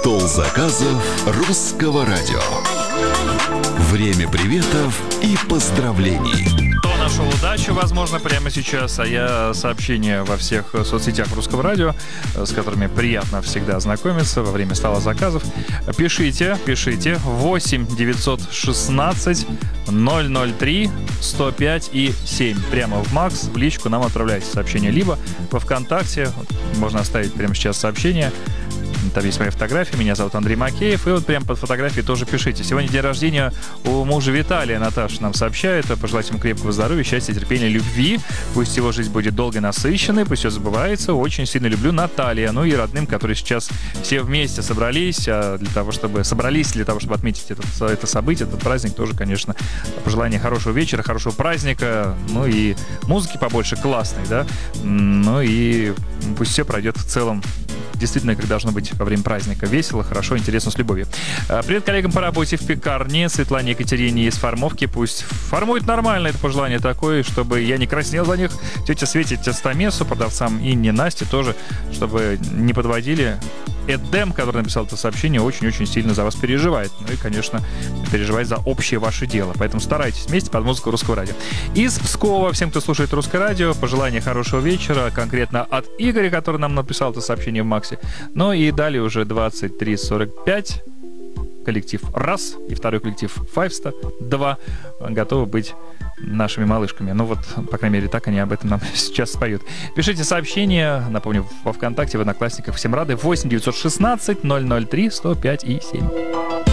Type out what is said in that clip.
Стол заказов русского радио. Время приветов и поздравлений. Кто нашел удачу, возможно, прямо сейчас, а я сообщения во всех соцсетях русского радио, с которыми приятно всегда знакомиться во время стола заказов. Пишите 8 916 003 105 и 7. Прямо в Макс, в личку нам отправляйте сообщение. Либо во ВКонтакте, можно оставить прямо сейчас сообщение. Там есть моя фотография, меня зовут Андрей Макеев. И вот прямо под фотографией тоже пишите. Сегодня день рождения у мужа Виталия. Наташа нам сообщает. Пожелать ему крепкого здоровья, счастья, терпения, любви. Пусть его жизнь будет долгой, насыщенной, пусть все забывается. Очень сильно люблю, Наталья. Ну и родным, которые сейчас все вместе собрались для того, чтобы отметить это событие, этот праздник. Тоже, конечно, пожелание хорошего вечера, хорошего праздника. Ну и музыки побольше, классной, да. Ну и пусть все пройдет в целом действительно, как должно быть во время праздника. Весело, хорошо, интересно, с любовью. Привет коллегам по работе в пекарне. Светлане Екатерине из Формовки. Пусть формует нормально это пожелание такое, чтобы я не краснел за них. Тете Свете, Тестомесу, продавцам Инне, Насте тоже, чтобы не подводили. Эдем, который написал это сообщение, очень-очень сильно за вас переживает. Ну и, конечно, переживает за общее ваше дело. Поэтому старайтесь вместе под музыку русского радио. Из Пскова, всем, кто слушает русское радио, пожелание хорошего вечера, конкретно от Игоря, который нам написал это сообщение в Максе. Ну и далее уже 23:45. Коллектив «Раз» и второй коллектив «Файвста» 2 готовы быть нашими малышками. Ну вот, по крайней мере, так они об этом нам сейчас споют. Пишите сообщения, напомню, во ВКонтакте, в Одноклассниках. Всем рады. 8 916 003 105 и 7.